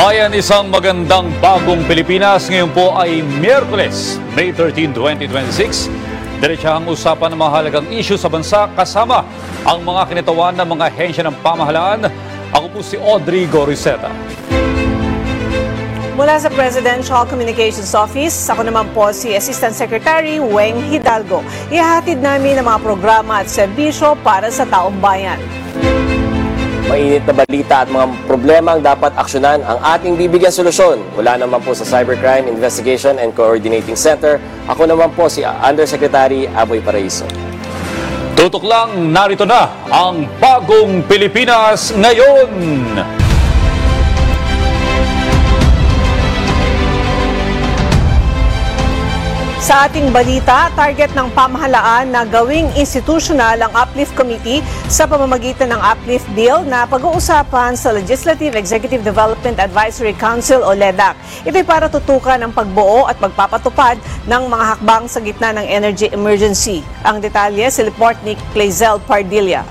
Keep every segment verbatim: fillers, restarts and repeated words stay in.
Bayan, isang magandang bagong Pilipinas. Ngayon po ay Miyerkules, May thirteenth, twenty twenty-six. Diretsahang usapan ng mahalagang issue sa bansa kasama ang mga kinitawan ng mga ahensya ng pamahalaan. Ako po si Audrey Goriseta. Mula sa Presidential Communications Office, ako naman po si Assistant Secretary Weng Hidalgo. Ihahatid namin ang mga programa at serbisyo para sa taong bayan. Mainit na balita at mga problema ang dapat aksyonan ang ating bibigyan solusyon. Mula naman po sa Cybercrime Investigation and Coordinating Center, ako naman po si Undersecretary Aboy Paraiso. Tutok lang, narito na ang bagong Pilipinas ngayon. Sa ating balita, target ng pamahalaan na gawing institutional ang Uplift Committee sa pamamagitan ng Uplift Bill na pag-uusapan sa Legislative Executive Development Advisory Council o LEDAC. Ito'y para tutukan ang pagbuo at pagpapatupad ng mga hakbang sa gitna ng energy emergency. Ang detalye sa report ni Clazel Pardilla.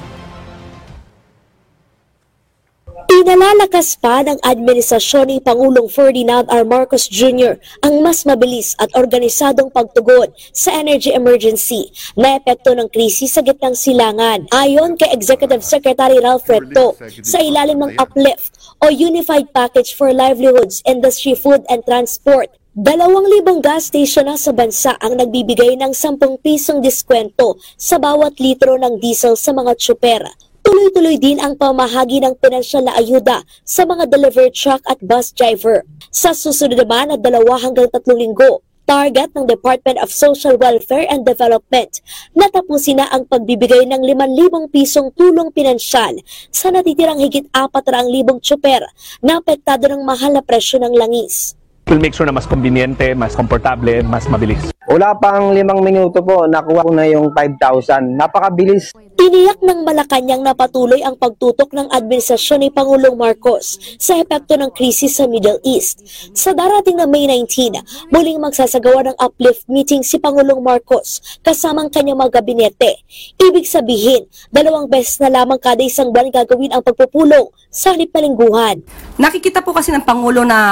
Pinalalakas pa ng administrasyon ni Pangulong Ferdinand R. Marcos Junior ang mas mabilis at organisadong pagtugon sa energy emergency na epekto ng krisis sa gitnang silangan. Ayon kay Executive Secretary Ralph Recto, sa ilalim ng Uplift o Unified Package for Livelihoods, Industry, Food and Transport, Dalawang libong gas station na sa bansa ang nagbibigay ng sampung pisong diskwento sa bawat litro ng diesel sa mga tsuper. Tuloy-tuloy din ang pamahagi ng pinansyal na ayuda sa mga delivery truck at bus driver. Sa susunod naman na dalawa hanggang tatlong linggo, target ng Department of Social Welfare and Development na tapusin na ang pagbibigay ng limang libong pisong tulong pinansyal sa natitirang higit apat na libong tsuper na apektado ng mahal na presyo ng langis. We'll make sure na mas konbinyente, mas komportable, mas mabilis. Wala pang limang minuto po, nakuha ko na yung five thousand. Napakabilis. Tiniyak ng Malacanang na patuloy ang pagtutok ng administrasyon ni Pangulong Marcos sa epekto ng krisis sa Middle East. Sa darating na May nineteenth, muling magsasagawa ng uplift meeting si Pangulong Marcos kasamang kanyang mga gabinete. Ibig sabihin, dalawang beses na lamang kada isang buwan gagawin ang pagpupulong sa halip na lingguhan. Nakikita po kasi ng Pangulo na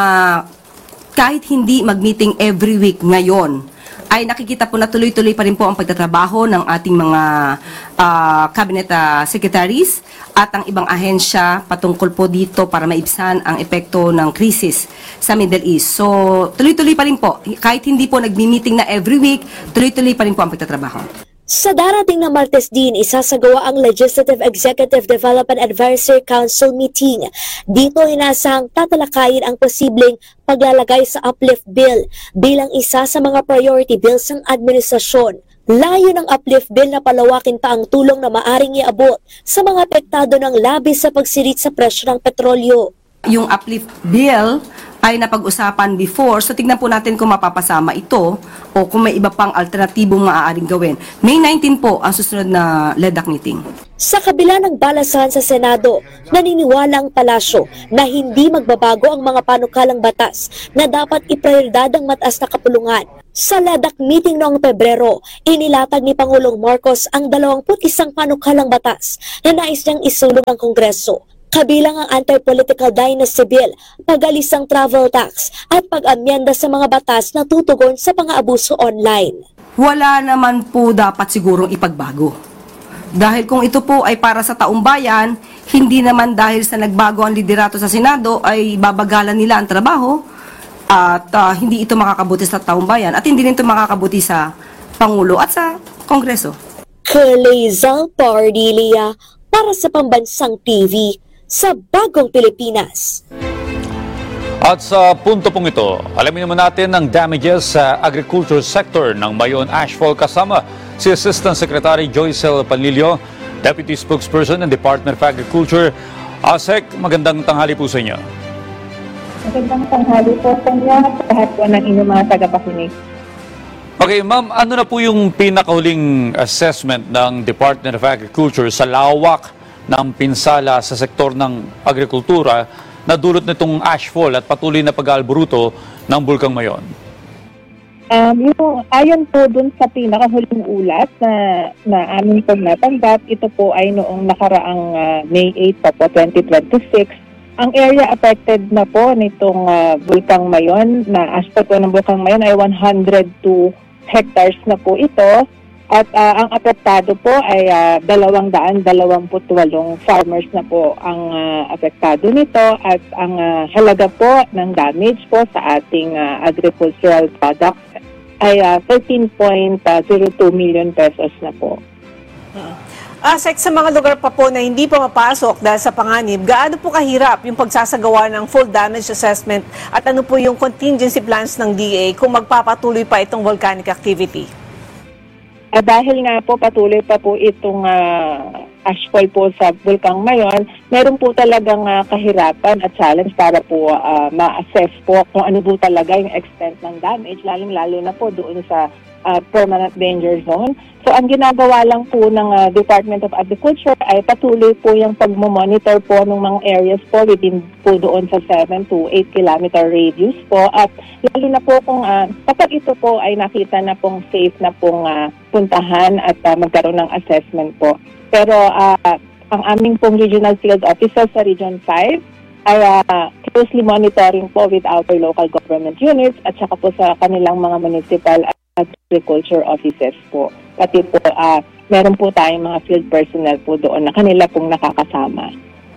kahit hindi mag-meeting every week ngayon, ay nakikita po na tuloy-tuloy pa rin po ang pagtatrabaho ng ating mga uh, cabinet uh, secretaries at ang ibang ahensya patungkol po dito para maibsan ang epekto ng krisis sa Middle East. So, tuloy-tuloy pa rin po. Kahit hindi po nagmi-meeting na every week, tuloy-tuloy pa rin po ang pagtatrabaho. Sa darating na Martes din, isasagawa ang Legislative Executive Development Advisory Council meeting. Dito inasahang tatalakayin ang posibleng paglalagay sa Uplift Bill bilang isa sa mga priority bills ng administrasyon. Layo ng Uplift Bill na palawakin pa ang tulong na maaring iabot sa mga apektado ng labis sa pagsirit sa presyo ng petrolyo. Yung Uplift Bill ay napag-usapan before, so tignan po natin kung mapapasama ito o kung may iba pang alternatibong maaaring gawin. May nineteenth po ang susunod na LEDAC meeting. Sa kabila ng balasahan sa Senado, naniniwala ang palasyo na hindi magbabago ang mga panukalang batas na dapat iprioridad ang mataas na kapulungan. Sa LEDAC meeting noong Pebrero, inilatag ni Pangulong Marcos ang dalawampu't isang panukalang batas na nais niyang isulong ng Kongreso. Kabilang ang Anti-Political Dynasty Bill, pag-alisang travel tax at pag-amyenda sa mga batas na tutugon sa pang-aabuso online. Wala naman po dapat sigurong ipagbago. Dahil kung ito po ay para sa taong bayan, hindi naman dahil sa nagbago ang liderato sa Senado ay babagalan nila ang trabaho at uh, hindi ito makakabuti sa taong bayan at hindi rin ito makakabuti sa Pangulo at sa Kongreso. Clazel Pardilla para sa Pambansang T V sa Bagong Pilipinas. At sa punto pong ito, alamin naman natin ang damages sa agriculture sector ng Mayon Ashfall kasama si Assistant Secretary Joycel Panlilio, Deputy Spokesperson ng Department of Agriculture. Asek, magandang tanghali po sa inyo. Magandang tanghali po sa inyo at sa lahat po ng inyong mga tagapakinig. Okay, ma'am, ano na po yung pinakahuling assessment ng Department of Agriculture sa lawak ng pinsala sa sektor ng agrikultura na dulot nitong ashfall at patuloy na pag-aalburuto ng Bulkang Mayon? Um, yung, ayon po dun sa pinakahuling ulat na, na amin po natanggap, ito po ay noong nakaraang uh, May eighth po, twenty twenty-six, ang area affected na po nitong uh, Bulkang Mayon, na aspect po ng Bulkang Mayon ay one hundred two hectares na po ito. At uh, ang apektado po ay uh, dalawang daan dalawampu't walong farmers na po ang uh, apektado nito, at ang uh, halaga po ng damage po sa ating uh, agricultural products ay uh, thirteen point zero two million pesos na po. Asek, sa mga lugar pa po na hindi pa mapasok dahil sa panganib, gaano po kahirap yung pagsasagawa ng full damage assessment at ano po yung contingency plans ng D A kung magpapatuloy pa itong volcanic activity? Uh, dahil nga po patuloy pa po itong uh, ashfall po sa Bulkang Mayon, meron po talagang uh, kahirapan at challenge para po uh, ma-assess po kung ano po talaga yung extent ng damage, lalong-lalo na po doon sa uh, permanent danger zone. So ang ginagawa lang po ng uh, Department of Agriculture ay patuloy po yung pagmomonitor po ng mga areas po within po doon sa seven to eight kilometer radius po, at lalo na po kung uh, kapag ito po ay nakita na pong safe na pong uh, puntahan at uh, magkaroon ng assessment po. Pero uh, ang aming pong regional field officer sa Region five ay uh, closely monitoring po with our local government units at saka po sa kanilang mga municipal agriculture offices po. Pati po, uh, meron po tayong mga field personnel po doon na kanila pong nakakasama.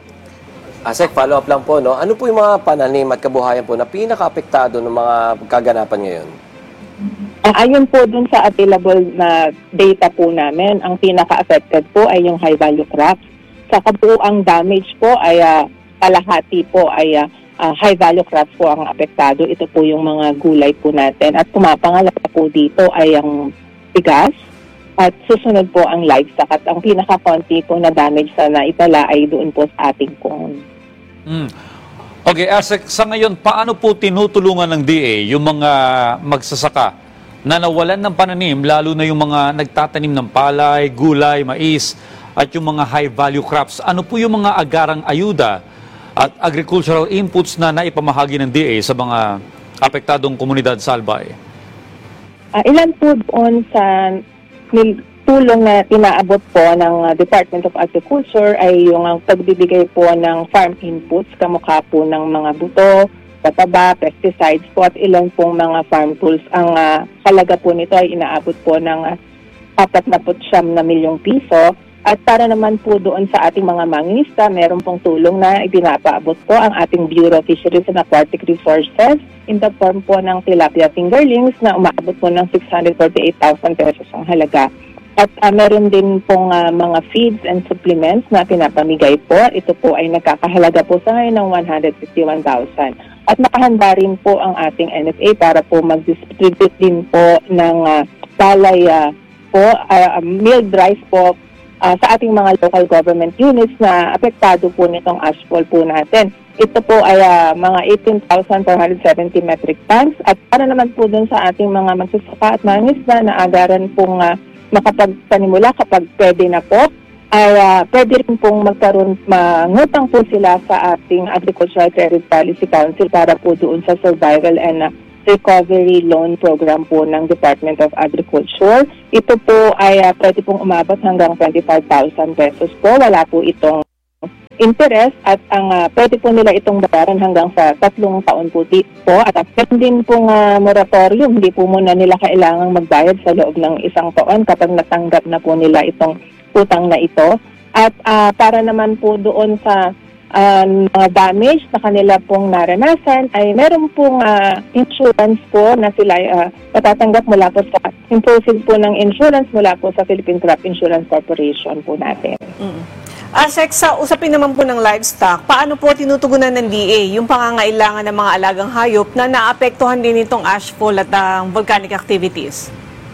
Asek, follow up lang po, no? Ano po yung mga pananim at kabuhayan po na pinaka-apektado ng mga kaganapan ngayon? Uh, ayon po dun sa available na data po namin, ang pinaka-affected po ay yung high-value crops. Sa kabuuang damage po ay uh, kalahati po ay uh, uh, high-value crops po ang apektado. Ito po yung mga gulay po natin. At pumapangalawa po dito ay ang bigas at susunod po ang livestock. At ang pinaka-konti po na damage sa naitala ay doon po sa ating corn. Mm. Okay, Asek, sa ngayon, paano po tinutulungan ng D A yung mga magsasaka na nawalan ng pananim, lalo na yung mga nagtatanim ng palay, gulay, mais, at yung mga high-value crops? Ano po yung mga agarang ayuda at agricultural inputs na naipamahagi ng D A sa mga apektadong komunidad sa Albay? Uh, ilan po doon sa tulong na inaabot po ng uh, Department of Agriculture ay yung ang pagbibigay po ng farm inputs, kamukha po ng mga buto, pataba, pesticides po, at ilan pong mga farm tools. Ang uh, halaga po nito ay inaabot po ng uh, apat na siyam na milyong piso. At para naman po doon sa ating mga mangingisda, meron pong tulong na ipinapaabot po ang ating Bureau of Fisheries and Aquatic Resources in the form po ng tilapia fingerlings na umaabot po ng six hundred forty-eight thousand pesos ang halaga. At uh, meron din pong uh, mga feeds and supplements na pinapamigay po. Ito po ay nagkakahalaga po sa ngayon ng one hundred fifty-one thousand. At nakahanda rin po ang ating N F A para po mag-distribute din po ng uh, palay uh, po, uh, milled rice po uh, sa ating mga local government units na apektado po nitong ashfall po natin. Ito po ay uh, mga eighteen thousand four hundred seventy metric tons. At para naman po dun sa ating mga magsasaka at mangisda na agaran pong uh, makapagpanimula kapag pwede na po, ay uh, pwede rin pong magkaroon, mangutang po sila sa ating Agricultural Credit Policy Council para po doon sa Survival and uh, Recovery Loan Program po ng Department of Agriculture. Ito po ay uh, pwede pong umabot hanggang twenty-five thousand pesos po. Wala po itong interest at ang uh, pwede po nila itong bayaran hanggang sa tatlong taon po dito. At meron din pong uh, moratorium, hindi po muna nila kailangang magbayad sa loob ng isang taon kapag natanggap na po nila itong utang na ito. At uh, para naman po doon sa uh, mga damage na kanila pong naranasan ay meron pong uh, insurance po na sila uh, matatanggap mula po sa impulsive po ng insurance mula po sa Philippine Crop Insurance Corporation po natin. Mm. Asek, sa usapin naman po ng livestock, paano po tinutugunan ng D A yung pangangailangan ng mga alagang hayop na naapektuhan din itong ashfall at ang uh, volcanic activities?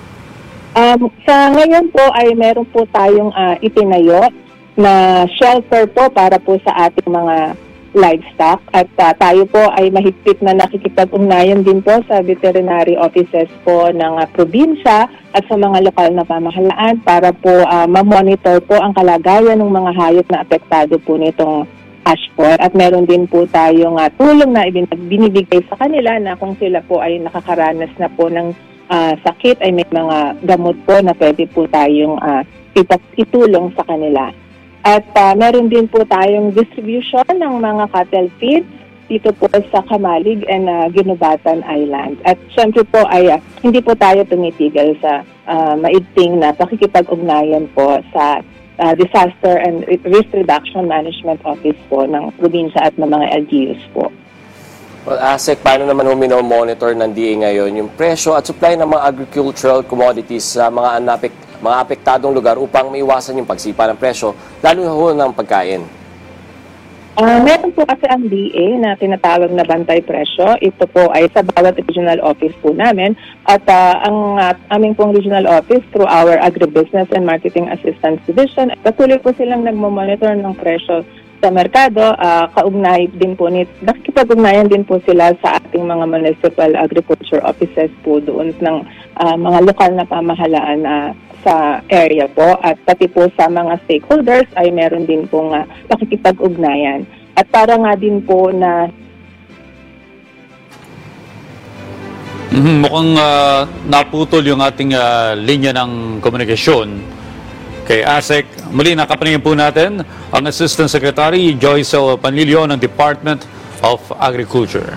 Um, sa ngayon po ay meron po tayong uh, itinayo na shelter po para po sa ating mga livestock at uh, tayo po ay mahigpit na nakikipag-ugnayan din po sa veterinary offices po ng uh, probinsya at sa mga lokal na pamahalaan para po uh, ma-monitor po ang kalagayan ng mga hayop na apektado po nitong ashfall. At meron din po tayong uh, tulong na binibigay sa kanila na kung sila po ay nakakaranas na po ng uh, sakit ay may mga gamot po na pwede po tayong uh, itulong sa kanila. At uh, meron din po tayong distribution ng mga cattle feeds dito po sa Kamalig and uh, Ginubatan Island. At syempre po ay uh, hindi po tayo tumitigil sa uh, maigting na pakikipag-ugnayan po sa uh, Disaster and Risk Reduction Management Office po ng probinsya at ng mga L G Us po. Well, ASEC, paano naman monitor ng D A ngayon yung presyo at supply ng mga agricultural commodities sa mga anapik, mga apektadong lugar upang maiwasan yung pagsipa ng presyo, lalo na ho ng pagkain? Uh, meron po kasi ang D A na tinatawag na bantay presyo. Ito po ay sa bawat regional office po namin. At uh, ang uh, aming pong regional office through our Agribusiness and Marketing Assistance Division, patuloy po silang nagmamonitor ng presyo sa merkado. Uh, kaugnay din po, nakikipag-ugnayan din po sila sa ating mga municipal agriculture offices po doon ng uh, mga lokal na pamahalaan uh, sa area po, at pati po sa mga stakeholders ay meron din pong uh, pakikipag-ugnayan. At para nga din po na Mm-hmm. Mukhang uh, naputol yung ating uh, linya ng komunikasyon kay ASEC. Muli nakapaningin po natin ang Assistant Secretary Joycel Panlilio ng Department of Agriculture.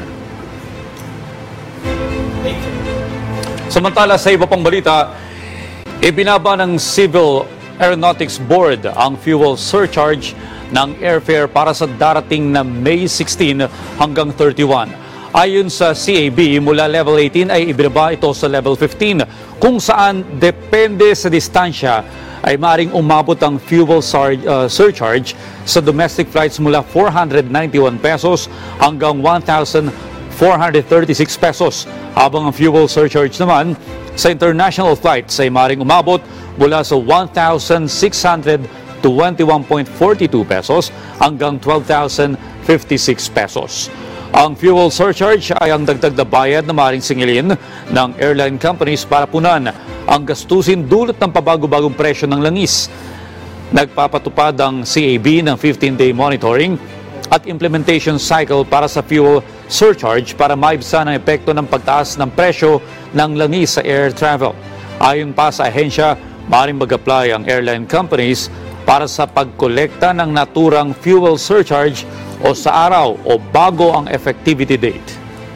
Samantala sa iba pang balita, ibinaba ng Civil Aeronautics Board ang fuel surcharge ng airfare para sa darating na May sixteen hanggang thirty-one. Ayon sa C A B, mula level eighteen ay ibinaba ito sa level fifteen, kung saan depende sa distansya ay maaaring umabot ang fuel uh, surcharge sa domestic flights mula four hundred ninety-one pesos hanggang one thousand four hundred thirty-six pesos, habang ang fuel surcharge naman sa international flights ay maaaring umabot mula sa one thousand six hundred twenty-one point four two pesos hanggang twelve thousand fifty-six pesos. Ang fuel surcharge ay ang dagdag na bayad na maaaring singilin ng airline companies para punan ang gastusin dulot ng pabago-bagong presyo ng langis. Nagpapatupad ang C A B ng fifteen-day monitoring at implementation cycle para sa fuel surcharge para maibsan ang epekto ng pagtaas ng presyo ng langis sa air travel. Ayon pa sa ahensya, maaaring mag-apply ang airline companies para sa pagkolekta ng naturang fuel surcharge o sa araw o bago ang effectivity date.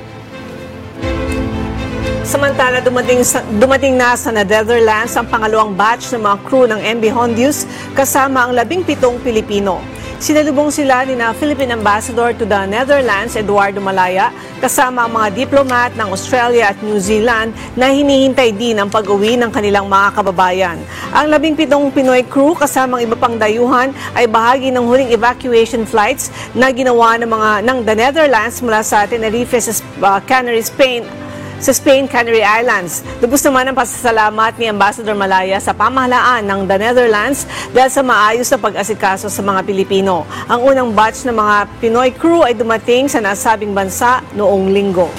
Samantala, dumating, sa, dumating na sa Netherlands ang pangalawang batch ng mga crew ng M V Hondius kasama ang labing pitong Pilipino. Sinalubong sila ni na Philippine Ambassador to the Netherlands, Eduardo Malaya, kasama ang mga diplomat ng Australia at New Zealand na hinihintay din ang pag-uwi ng kanilang mga kababayan. Ang labing pitong Pinoy crew kasama ang iba pang dayuhan ay bahagi ng huling evacuation flights na ginawa ng mga ng the Netherlands mula sa Tenerife sa uh, Canary, Spain. Sa Spain, Canary Islands. Lubos naman ang pasasalamat ni Ambassador Malaya sa pamahalaan ng the Netherlands dahil sa maayos na pag-asikaso sa mga Pilipino. Ang unang batch ng mga Pinoy crew ay dumating sa nasabing bansa noong linggo.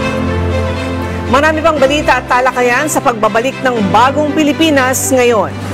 Marami pang balita at talakayan sa pagbabalik ng bagong Pilipinas ngayon.